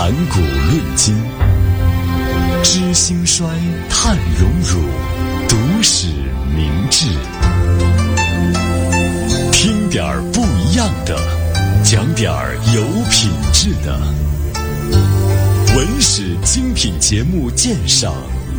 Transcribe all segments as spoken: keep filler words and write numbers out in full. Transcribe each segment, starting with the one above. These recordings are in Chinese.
谈古论今，知兴衰，探荣辱，读史明智。听点儿不一样的，讲点儿有品质的。文史精品节目鉴赏。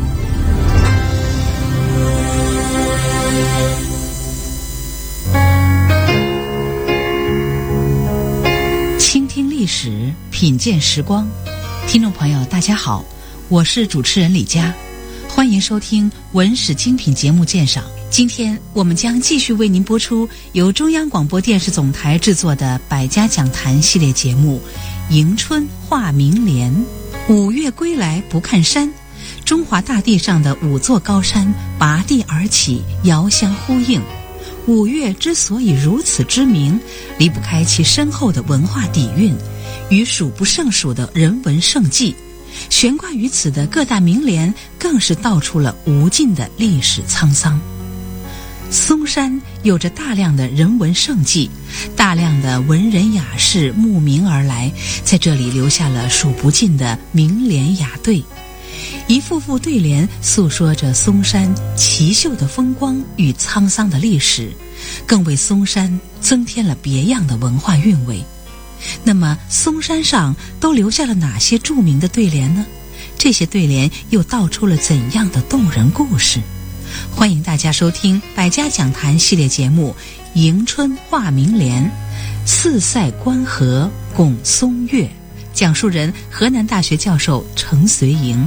倾听历史，品鉴时光。听众朋友大家好，我是主持人李佳，欢迎收听文史精品节目鉴赏。今天我们将继续为您播出由中央广播电视总台制作的百家讲坛系列节目《迎春画明莲》。五岳归来不看山，中华大地上的五座高山拔地而起，遥相呼应。五岳之所以如此知名，离不开其深厚的文化底蕴与数不胜数的人文胜迹。悬挂于此的各大名联更是道出了无尽的历史沧桑。嵩山有着大量的人文胜迹，大量的文人雅士慕名而来，在这里留下了数不尽的名联雅对。一幅幅对联诉说着嵩山奇秀的风光与沧桑的历史，更为嵩山增添了别样的文化韵味。那么嵩山上都留下了哪些著名的对联呢？这些对联又道出了怎样的动人故事？欢迎大家收听百家讲坛系列节目《迎春画明莲》，四塞关河拱嵩岳，讲述人河南大学教授程随营。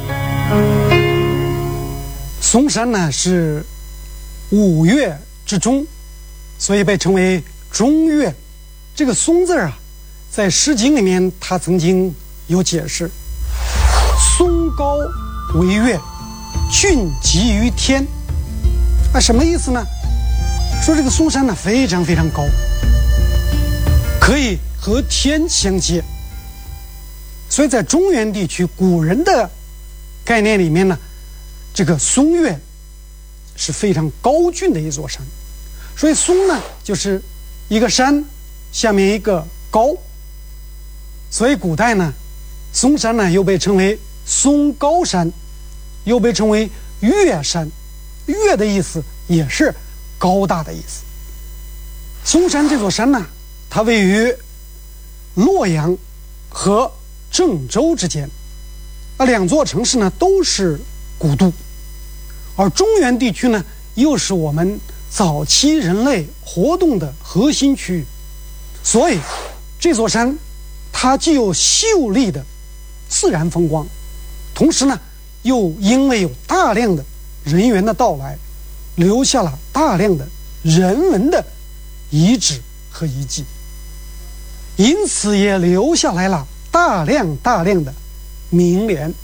嵩山呢是五岳之中，所以被称为中岳。这个嵩字啊，在《诗经》里面它曾经有解释：嵩高为岳，峻极于天。啊，什么意思呢？说这个嵩山呢非常非常高，可以和天相接。所以在中原地区古人的概念里面呢，这个嵩岳是非常高峻的一座山。所以嵩呢就是一个山下面一个高，所以古代呢嵩山呢又被称为嵩高山，又被称为岳山。岳的意思也是高大的意思。嵩山这座山呢，它位于洛阳和郑州之间，啊，两座城市呢都是古都，而中原地区呢又是我们早期人类活动的核心区域，所以这座山它既有秀丽的自然风光，同时呢又因为有大量的人员的到来，留下了大量的人文的遗址和遗迹，因此也留下来了大量大量的名联。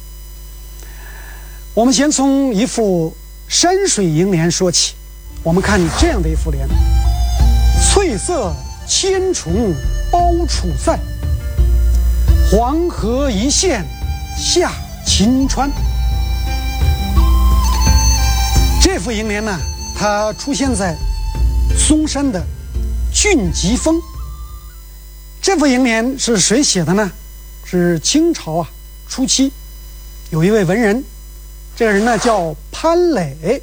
我们先从一副山水楹联说起。我们看这样的一副联：翠色千重包楚塞，黄河一线下秦川。这副楹联呢，它出现在嵩山的峻极峰。这副楹联是谁写的呢？是清朝啊初期有一位文人，这个人呢叫潘磊，